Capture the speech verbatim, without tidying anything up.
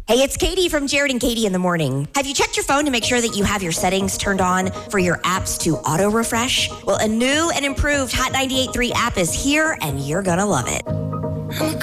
Hey, it's Katie from Jared and Katie in the Morning. Have you checked your phone to make sure that you have your settings turned on for your apps to auto refresh? Well, a new and improved Hot ninety-eight point three app is here, and you're going to love it.